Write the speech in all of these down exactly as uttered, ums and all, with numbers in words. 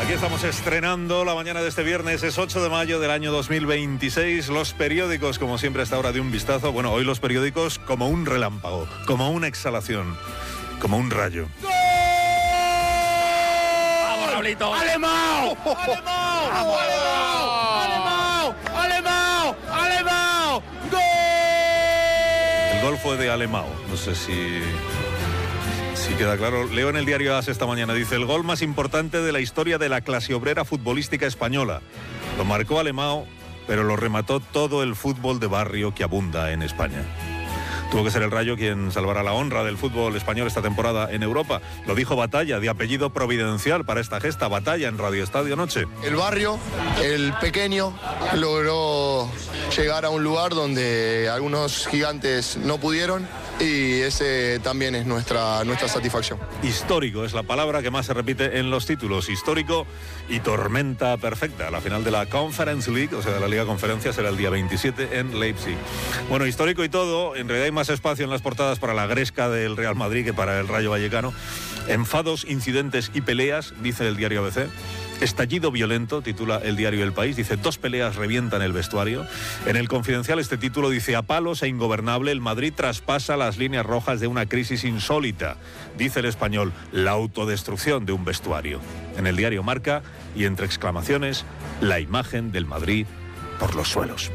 Aquí estamos estrenando la mañana de este viernes, es ocho de mayo del año dos mil veintiséis. Los periódicos, como siempre, a esta hora de un vistazo. Bueno, hoy los periódicos como un relámpago, como una exhalación, como un rayo. ¡Gol! ¡Vamos, Raulito! ¡Alemão! ¡Alemão! ¡Alemão! ¡Alemão! ¡Alemão! ¡Gol! El gol fue de Alemão, no sé si... Sí, queda claro. Leo en el diario AS esta mañana, dice, el gol más importante de la historia de la clase obrera futbolística española. Lo marcó Alemão, pero lo remató todo el fútbol de barrio que abunda en España. Tuvo que ser el Rayo quien salvará la honra del fútbol español esta temporada en Europa. Lo dijo Batalla, de apellido providencial para esta gesta. Batalla en Radio Estadio Noche. El barrio, el pequeño, logró llegar a un lugar donde algunos gigantes no pudieron. Y ese también es nuestra, nuestra satisfacción. Histórico es la palabra que más se repite en los títulos. Histórico y tormenta perfecta. La final de la Conference League, o sea, de la Liga Conferencia, será el día veintisiete en Leipzig. Bueno, histórico y todo. En realidad hay más espacio en las portadas para la gresca del Real Madrid que para el Rayo Vallecano. Enfados, incidentes y peleas, dice el diario A B C. Estallido violento, titula el diario El País, dice, dos peleas revientan el vestuario. En el Confidencial este título dice, a palos e ingobernable, el Madrid traspasa las líneas rojas de una crisis insólita. Dice El Español, la autodestrucción de un vestuario. En el diario Marca, y entre exclamaciones, la imagen del Madrid por los suelos.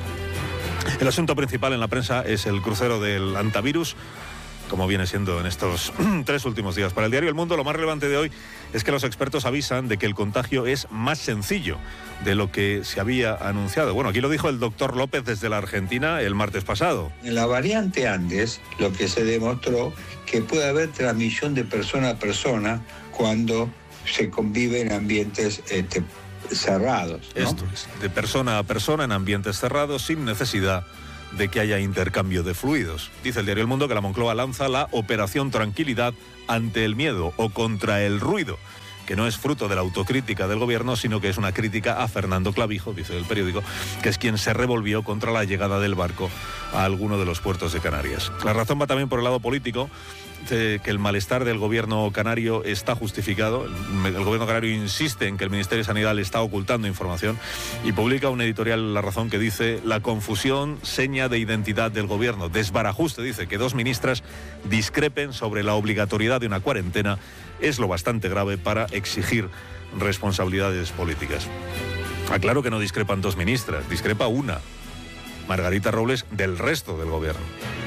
El asunto principal en la prensa es el crucero del antivirus, como viene siendo en estos tres últimos días. Para el diario El Mundo, lo más relevante de hoy es que los expertos avisan de que el contagio es más sencillo de lo que se había anunciado. Bueno, aquí lo dijo el doctor López desde la Argentina el martes pasado. En la variante Andes, lo que se demostró que puede haber transmisión de persona a persona cuando se convive en ambientes este, cerrados, ¿no? Esto es, de persona a persona en ambientes cerrados sin necesidad de que haya intercambio de fluidos. Dice el diario El Mundo que la Moncloa lanza la Operación Tranquilidad ante el miedo o contra el ruido, que no es fruto de la autocrítica del gobierno, sino que es una crítica a Fernando Clavijo, dice el periódico, que es quien se revolvió contra la llegada del barco a alguno de los puertos de Canarias. La razón va también por el lado político, que el malestar del gobierno canario está justificado. El, el gobierno canario insiste en que el Ministerio de Sanidad le está ocultando información y publica un editorial La Razón que dice, la confusión seña de identidad del gobierno. Desbarajuste, dice, que dos ministras discrepen sobre la obligatoriedad de una cuarentena es lo bastante grave para exigir responsabilidades políticas. Aclaro que no discrepan dos ministras, discrepa una, Margarita Robles, del resto del gobierno.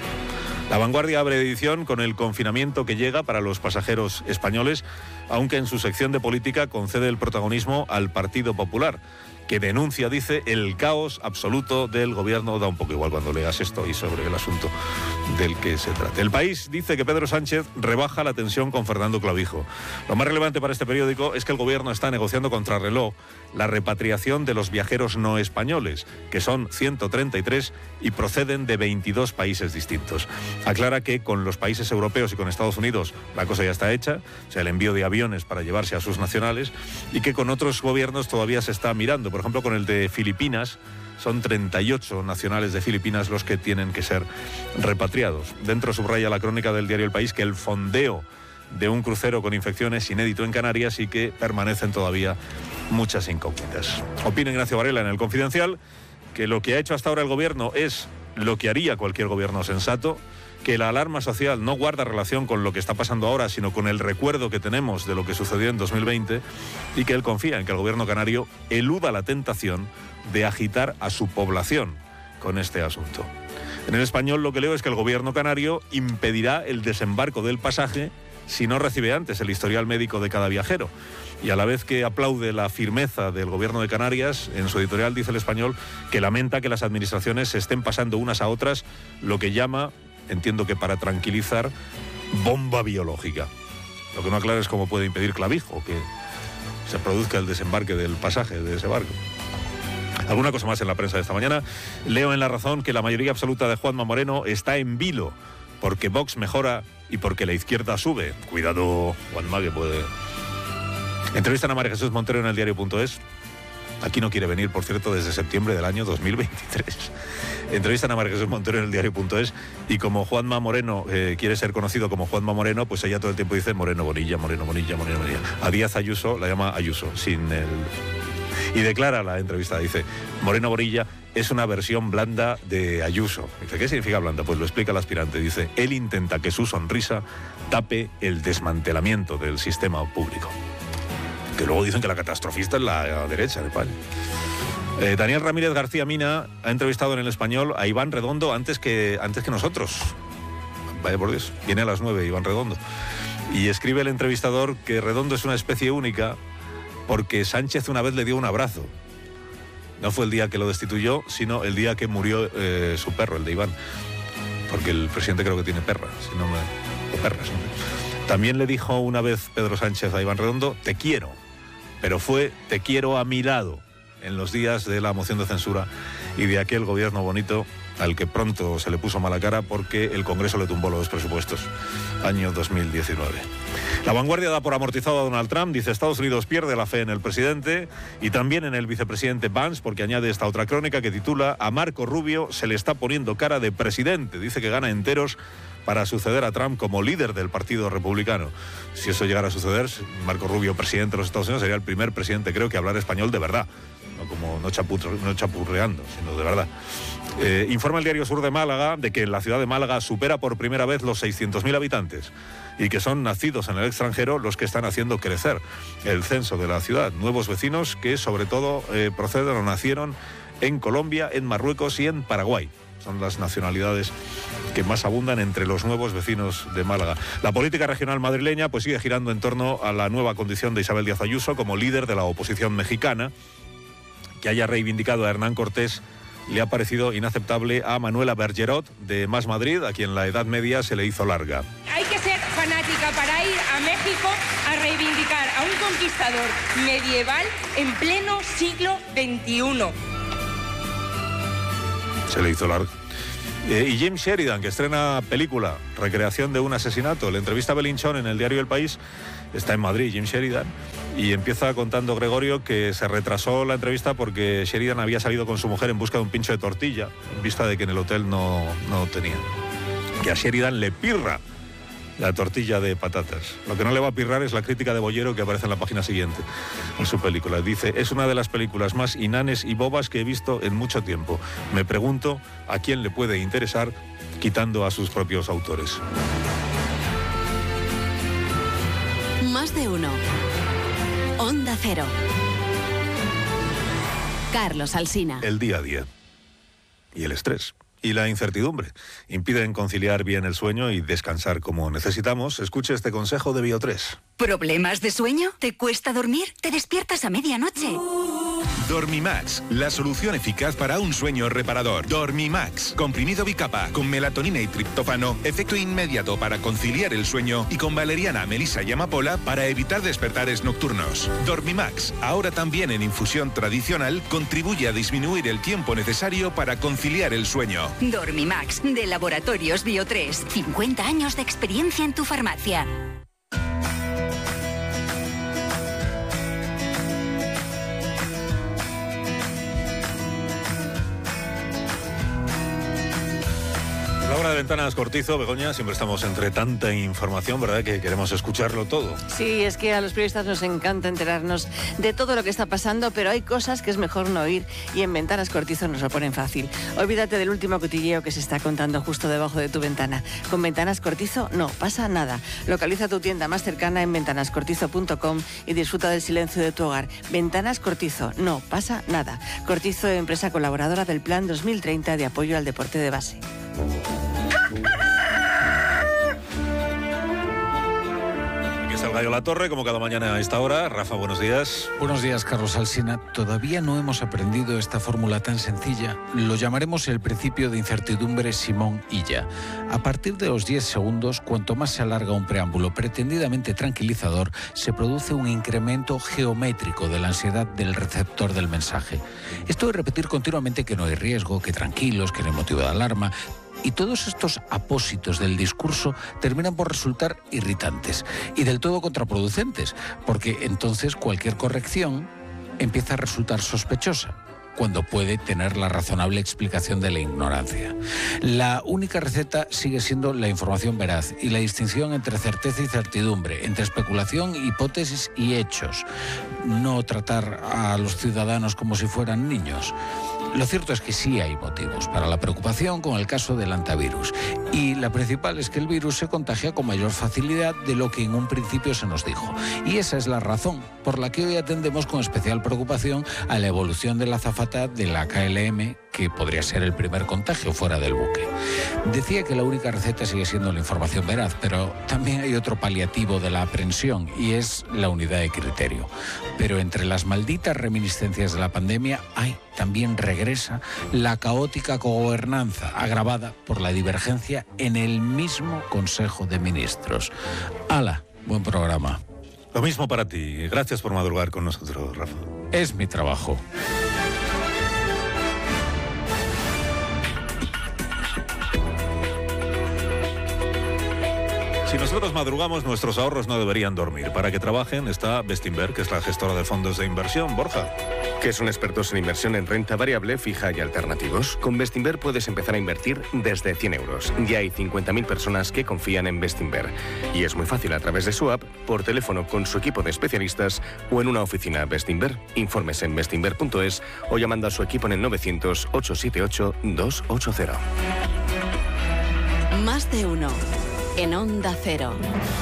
La Vanguardia abre edición con el confinamiento que llega para los pasajeros españoles, aunque en su sección de política concede el protagonismo al Partido Popular, que denuncia, dice, el caos absoluto del gobierno. Da un poco igual cuando leas esto y sobre el asunto del que se trata. El País dice que Pedro Sánchez rebaja la tensión con Fernando Clavijo. Lo más relevante para este periódico es que el gobierno está negociando contra reloj la repatriación de los viajeros no españoles, que son ciento treinta y tres y proceden de veintidós países distintos. Aclara que con los países europeos y con Estados Unidos la cosa ya está hecha, o sea, el envío de aviones para llevarse a sus nacionales, y que con otros gobiernos todavía se está mirando. Por ejemplo, con el de Filipinas, son treinta y ocho nacionales de Filipinas los que tienen que ser repatriados. Dentro subraya la crónica del diario El País que el fondeo de un crucero con infecciones inédito en Canarias y que permanecen todavía muchas incógnitas. Opina Ignacio Varela en El Confidencial que lo que ha hecho hasta ahora el gobierno es lo que haría cualquier gobierno sensato, que la alarma social no guarda relación con lo que está pasando ahora, sino con el recuerdo que tenemos de lo que sucedió en dos mil veinte, y que él confía en que el gobierno canario eluda la tentación de agitar a su población con este asunto. En El Español lo que leo es que el gobierno canario impedirá el desembarco del pasaje si no recibe antes el historial médico de cada viajero. Y a la vez que aplaude la firmeza del gobierno de Canarias, en su editorial dice El Español que lamenta que las administraciones se estén pasando unas a otras lo que llama, entiendo que para tranquilizar, bomba biológica. Lo que no aclara es cómo puede impedir Clavijo que se produzca el desembarque del pasaje de ese barco. Alguna cosa más en la prensa de esta mañana. Leo en La Razón que la mayoría absoluta de Juanma Moreno está en vilo porque Vox mejora y porque la izquierda sube. Cuidado, Juanma, que puede... Entrevistan a María Jesús Montero en el diario punto es. Aquí no quiere venir, por cierto, desde septiembre del año dos mil veintitrés. Entrevistan a María Jesús Montero en el diario punto es y como Juanma Moreno eh, quiere ser conocido como Juanma Moreno, pues ella todo el tiempo dice Moreno Bonilla, Moreno Bonilla, Moreno Bonilla. A Díaz Ayuso la llama Ayuso, sin el... Y declara la entrevista, dice, Moreno Bonilla es una versión blanda de Ayuso. Dice, ¿qué significa blanda? Pues lo explica el aspirante. Dice, él intenta que su sonrisa tape el desmantelamiento del sistema público. Que luego dicen que la catastrofista es la derecha de España. Eh, Daniel Ramírez García Mina ha entrevistado en El Español a Iván Redondo antes que, antes que nosotros. Vaya por Dios, viene a las nueve Iván Redondo. Y escribe el entrevistador que Redondo es una especie única porque Sánchez una vez le dio un abrazo. No fue el día que lo destituyó, sino el día que murió eh, su perro, el de Iván. Porque el presidente creo que tiene perra, si no me... o perras. ¿No? También le dijo una vez Pedro Sánchez a Iván Redondo, te quiero, pero fue te quiero a mi lado, en los días de la moción de censura y de aquel gobierno bonito al que pronto se le puso mala cara porque el Congreso le tumbó los presupuestos, año dos mil diecinueve. La Vanguardia da por amortizado a Donald Trump, dice Estados Unidos pierde la fe en el presidente y también en el vicepresidente Vance, porque añade esta otra crónica que titula a Marco Rubio se le está poniendo cara de presidente, dice que gana enteros para suceder a Trump como líder del Partido Republicano. Si eso llegara a suceder, Marco Rubio, presidente de los Estados Unidos, sería el primer presidente, creo, que hablar español de verdad. No como no, chapurre, no chapurreando, sino de verdad. Eh, informa el diario Sur de Málaga de que la ciudad de Málaga supera por primera vez los seiscientos mil habitantes y que son nacidos en el extranjero los que están haciendo crecer el censo de la ciudad. Nuevos vecinos que sobre todo eh, proceden o nacieron en Colombia, en Marruecos y en Paraguay. Son las nacionalidades que más abundan entre los nuevos vecinos de Málaga. La política regional madrileña pues sigue girando en torno a la nueva condición de Isabel Díaz Ayuso como líder de la oposición mexicana. Que haya reivindicado a Hernán Cortés le ha parecido inaceptable a Manuela Bergerot de Más Madrid, a quien la Edad Media se le hizo larga. Hay que ser fanática para ir a México a reivindicar a un conquistador medieval en pleno siglo veintiuno. Se le hizo larga. Eh, y Jim Sheridan, que estrena película, recreación de un asesinato. Le entrevista a Belinchón en el diario El País. Está en Madrid, Jim Sheridan. Y empieza contando Gregorio que se retrasó la entrevista porque Sheridan había salido con su mujer en busca de un pincho de tortilla, en vista de que en el hotel no, no tenía. Que a Sheridan le pirra la tortilla de patatas. Lo que no le va a pirrar es la crítica de Bollero que aparece en la página siguiente en su película. Dice, es una de las películas más inanes y bobas que he visto en mucho tiempo. Me pregunto a quién le puede interesar, quitando a sus propios autores. Más de uno. Onda Cero. Carlos Alsina. El día a día. Y el estrés. Y la incertidumbre impiden conciliar bien el sueño y descansar como necesitamos. Escuche este consejo de Biotres. ¿Problemas de sueño? ¿Te cuesta dormir? ¿Te despiertas a medianoche? Dormimax, la solución eficaz para un sueño reparador. Dormimax, comprimido bicapa con melatonina y triptófano, efecto inmediato para conciliar el sueño y con valeriana, melisa y amapola para evitar despertares nocturnos. Dormimax, ahora también en infusión tradicional, contribuye a disminuir el tiempo necesario para conciliar el sueño. Dormimax, de Laboratorios Biotres. cincuenta años de experiencia en tu farmacia. La hora de Ventanas Cortizo, Begoña, siempre estamos entre tanta información, ¿verdad?, que queremos escucharlo todo. Sí, es que a los periodistas nos encanta enterarnos de todo lo que está pasando, pero hay cosas que es mejor no oír y en Ventanas Cortizo nos lo ponen fácil. Olvídate del último cotilleo que se está contando justo debajo de tu ventana. Con Ventanas Cortizo no pasa nada. Localiza tu tienda más cercana en ventanas cortizo punto com y disfruta del silencio de tu hogar. Ventanas Cortizo, no pasa nada. Cortizo, empresa colaboradora del Plan dos mil treinta de apoyo al deporte de base. Aquí está el Gallo La Torre, como cada mañana a esta hora. Rafa, buenos días. Buenos días, Carlos Alsina. Todavía no hemos aprendido esta fórmula tan sencilla. Lo llamaremos el principio de incertidumbre Simón Illa. A partir de los diez segundos, cuanto más se alarga un preámbulo pretendidamente tranquilizador, se produce un incremento geométrico de la ansiedad del receptor del mensaje. Esto de repetir continuamente que no hay riesgo, que tranquilos, que no hay motivo de alarma. Y todos estos apósitos del discurso terminan por resultar irritantes y del todo contraproducentes, porque entonces cualquier corrección empieza a resultar sospechosa, cuando puede tener la razonable explicación de la ignorancia. La única receta sigue siendo la información veraz y la distinción entre certeza y certidumbre, entre especulación, hipótesis y hechos. No tratar a los ciudadanos como si fueran niños. Lo cierto es que sí hay motivos para la preocupación con el caso del hantavirus. Y la principal es que el virus se contagia con mayor facilidad de lo que en un principio se nos dijo. Y esa es la razón por la que hoy atendemos con especial preocupación a la evolución de la azafata de la K L M, que podría ser el primer contagio fuera del buque. Decía que la única receta sigue siendo la información veraz, pero también hay otro paliativo de la aprensión y es la unidad de criterio. Pero entre las malditas reminiscencias de la pandemia hay también regresa la caótica cogobernanza agravada por la divergencia en el mismo Consejo de Ministros. ¡Hala! Buen programa. Lo mismo para ti. Gracias por madrugar con nosotros, Rafa. Es mi trabajo. Si nosotros madrugamos, nuestros ahorros no deberían dormir. Para que trabajen está Bestinver, que es la gestora de fondos de inversión. Borja. Que son expertos en inversión en renta variable, fija y alternativos. Con Bestinver puedes empezar a invertir desde cien euros. Ya hay cincuenta mil personas que confían en Bestinver. Y es muy fácil a través de su app, por teléfono con su equipo de especialistas o en una oficina Bestinver. Informes en bestinver punto es o llamando a su equipo en el novecientos, ochocientos setenta y ocho, doscientos ochenta. Más de uno. En Onda Cero.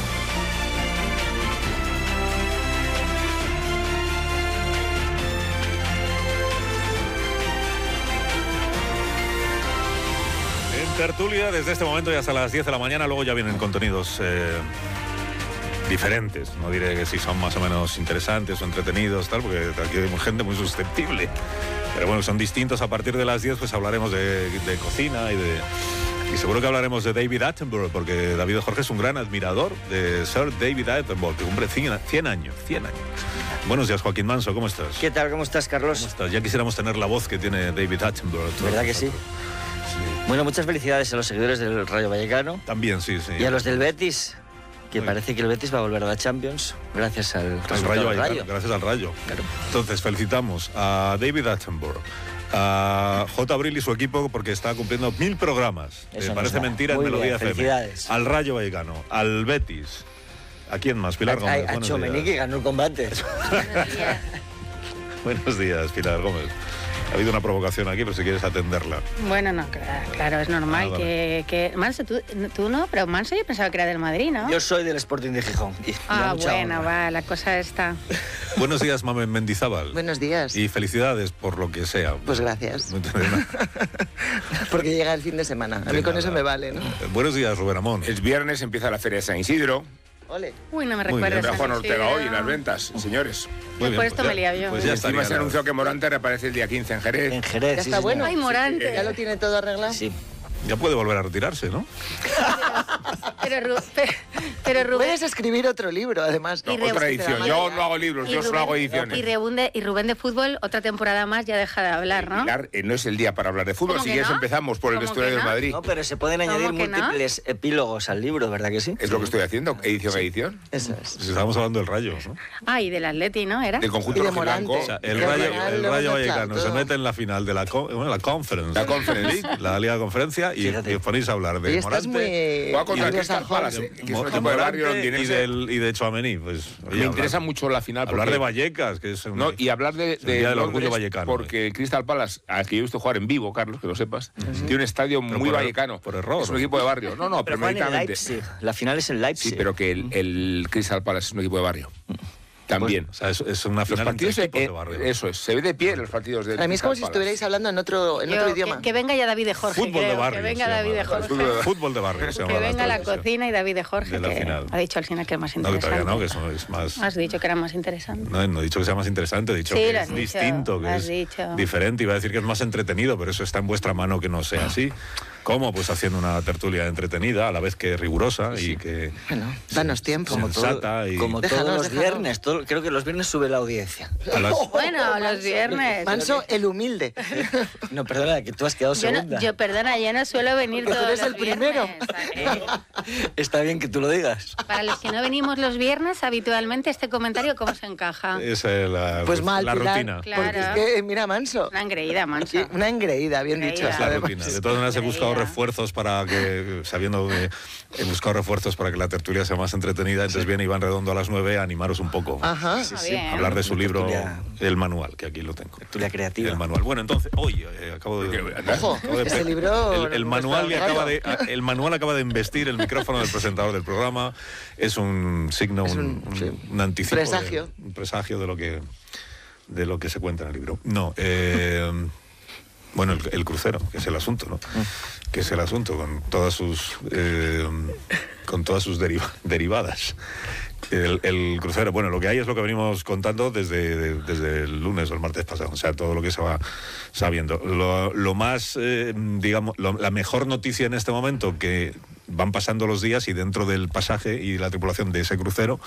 En tertulia, desde este momento y hasta las diez de la mañana, luego ya vienen contenidos eh, diferentes. No diré que si son más o menos interesantes o entretenidos, tal, porque aquí hay gente muy susceptible. Pero bueno, son distintos. A partir de las diez, pues hablaremos de, de cocina y de... Y seguro que hablaremos de David Attenborough, porque David Jorge es un gran admirador de Sir David Attenborough, que cumple cien años, cien años. Buenos días, Joaquín Manso, ¿cómo estás? ¿Qué tal? ¿Cómo estás, Carlos? ¿Cómo estás? Ya quisiéramos tener la voz que tiene David Attenborough. ¿Verdad que sí? sí? Bueno, muchas felicidades a los seguidores del Rayo Vallecano. También, sí, sí. Y a los del Betis, que Muy parece bien. que el Betis va a volver a la Champions, gracias al, al Rayo Vallecano. Gracias al Rayo. Claro. Entonces, felicitamos a David Attenborough, a J. Abril y su equipo, porque está cumpliendo mil programas. Eh, parece mentira en Melodía F M. Al Rayo Vallecano, al Betis. ¿A quién más? Pilar Gómez. A, a Tchouaméni, que ganó el combate. Buenos días. Buenos días, Pilar Gómez. Ha habido una provocación aquí, pero si quieres atenderla. Bueno, no, claro, claro es normal ah, que, que... Manso, tú, tú no, pero Manso yo pensaba que era del Madrid, ¿no? Yo soy del Sporting de Gijón. Ah, bueno, va, la cosa está... Buenos días, Mamen Mendizábal. Buenos días. Y felicidades por lo que sea. Pues gracias. Porque llega el fin de semana. A mí de con nada. Eso me vale, ¿no? Eh, buenos días, Rubén Amón. El viernes empieza la Feria de San Isidro. Ole. Uy, no me recuerdas. Tendrá Juan Ortega hoy en las ventas, señores. Muy bien, por esto pues ya, me lía yo. Pues ya está. Encima se anunció que Morante reaparece el día quince en Jerez. En Jerez, ya sí, está sí, bueno. Ay, Morante. ¿Ya lo tiene todo arreglado? Sí. Ya puede volver a retirarse, ¿no? Pero, pero, pero, pero Rubén... Puedes escribir otro libro, además. No, otra edición. Yo no hago libros, yo Rubén, solo hago ediciones. Y Rubén, de, y Rubén de fútbol, otra temporada más, ya deja de hablar, ¿no? Pilar, eh, no es el día para hablar de fútbol. Si quieres no? empezamos por el vestuario del Madrid. No, pero se pueden añadir múltiples no? epílogos al libro, ¿verdad que sí? Es lo que estoy haciendo, edición a edición. Eso es. Si estábamos hablando del Rayo, ¿no? Ah, y del Atleti, ¿no? ¿Era? Del conjunto rojiblanco. O sea, el Rayo, el Rayo Vallecano se mete en la final de la, bueno, la Conference. La Conference League. La Liga de Conferencia y, y os ponéis a hablar de y Morante. Muy... Va contra Crystal Palace, que es un equipo de barrio londinense. Y, del, y de Tchouaméni, pues... Oye, me interesa hablar, mucho la final. Hablar de Vallecas, que es un... No, y hablar de, de del orgullo vallecano. Porque el Crystal Palace, al que yo he visto jugar en vivo, Carlos, que lo sepas, uh-huh. tiene un estadio pero muy por vallecano. Er, por error. Es un equipo de barrio. No, no, pero premeditadamente. La final es en Leipzig. Sí, pero que el, el Crystal Palace es un equipo de barrio. También. Pues, o sea, es, es una final los partidos entre eh, de barrio. Eso es, se ve de pie en los partidos de... A mí es como si estuvierais hablando en otro, en Yo, otro idioma. Que, que venga ya David de Jorge, Fútbol creo, de barrio. Que venga David de Jorge. Fútbol de barrio. Se que venga la cocina y David de Jorge, de que final. ha dicho al final que es más interesante. No, que todavía no, que eso es más... Has dicho que era más interesante. No, no he dicho que sea más interesante, he dicho sí, que lo es has dicho, distinto, que has es dicho. diferente. Iba a decir que es más entretenido, pero eso está en vuestra mano que no sea así. ¿Cómo? Pues haciendo una tertulia entretenida, a la vez que rigurosa sí. y que... Bueno, danos tiempo. Como, todo, y... como déjanos, todos los déjanos. viernes. Todo, creo que los viernes sube la audiencia. Las... Bueno, los viernes. Manso, el humilde. No, perdona, que tú has quedado Yo, segunda. no, yo, perdona, yo no suelo venir Pero tú todos eres los el primero. viernes. Está bien que tú lo digas. Para los que no venimos los viernes, habitualmente este comentario, ¿cómo se encaja? Esa es la, Pues mal, la Pilar, rutina. Claro. Porque es que, mira, Manso. Una engreída, Manso. Una engreída, bien Engreída. dicho. Es la además. rutina. De todas maneras he buscado refuerzos para que, sabiendo que he buscado refuerzos para que la tertulia sea más entretenida, entonces viene Iván Redondo a las nueve a animaros un poco. Ajá. Sí, sí. Hablar de su Una libro, tertulia... El Manual, que aquí lo tengo. Tertulia creativa. El Manual. Bueno, entonces, hoy eh, acabo de... Ojo, acabo de ese libro... El, el, manual le acaba de, el Manual acaba de embestir el micrófono del presentador del programa. Es un signo, Es un, un, sí. un, un anticipo. Presagio. De, un presagio de lo que de lo que se cuenta en el libro. No, eh, bueno, el, el crucero, que es el asunto, ¿no? Mm. Que es el asunto, con todas sus eh, con todas sus deriva, derivadas. El, el crucero, bueno, lo que hay es lo que venimos contando desde, de, desde el lunes o el martes pasado, o sea, todo lo que se va sabiendo. Lo, lo más, eh, digamos, lo, la mejor noticia en este momento, que van pasando los días y dentro del pasaje y la tripulación de ese crucero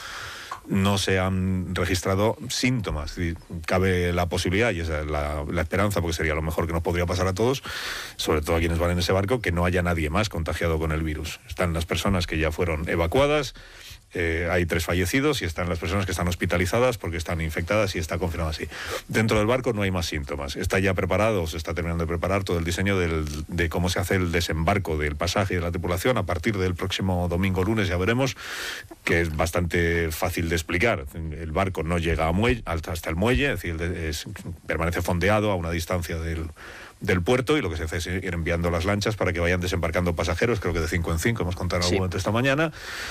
no se han registrado síntomas. Y cabe la posibilidad, y esa es la, la esperanza, porque sería lo mejor que nos podría pasar a todos, sobre todo a quienes van en ese barco, que no haya nadie más contagiado con el virus. Están las personas que ya fueron evacuadas, eh, hay tres fallecidos y están las personas que están hospitalizadas porque están infectadas y está confirmado así. Dentro del barco no hay más síntomas. Está ya preparado, se está terminando de preparar todo el diseño del, de cómo se hace el desembarco del pasaje y de la tripulación a partir del próximo domingo lunes, ya veremos, que es bastante fácil de explicar. El barco no llega a muelle, hasta el muelle, es decir, es, permanece fondeado a una distancia del del puerto, y lo que se hace es ir enviando las lanchas para que vayan desembarcando pasajeros, creo que de cinco en cinco, hemos contado en algún momento esta mañana,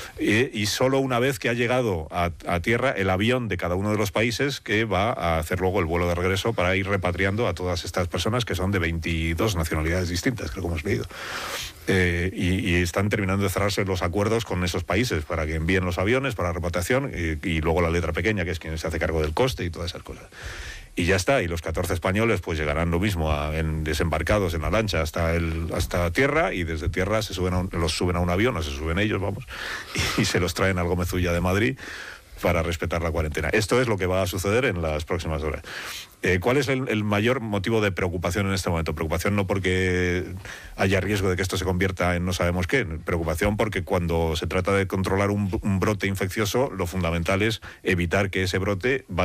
y, y solo una vez que ha llegado a, a tierra el avión de cada uno de los países que va a hacer luego el vuelo de regreso para ir repatriando a todas estas personas, que son de veintidós nacionalidades distintas, creo que hemos leído. Eh, y, y están terminando de cerrarse los acuerdos con esos países para que envíen los aviones para repatriación, y, y luego la letra pequeña, que es quien se hace cargo del coste y todas esas cosas. Y ya está, y los catorce españoles pues llegarán lo mismo a, en, desembarcados en la lancha hasta el hasta tierra, y desde tierra se suben a un, los suben a un avión, o se suben ellos, vamos, y, y se los traen al Gómez Ulla de Madrid para respetar la cuarentena. Esto es lo que va a suceder en las próximas horas. Eh, ¿Cuál es el, el mayor motivo de preocupación en este momento? Preocupación no porque haya riesgo de que esto se convierta en no sabemos qué, preocupación porque cuando se trata de controlar un, un brote infeccioso, lo fundamental es evitar que ese brote vaya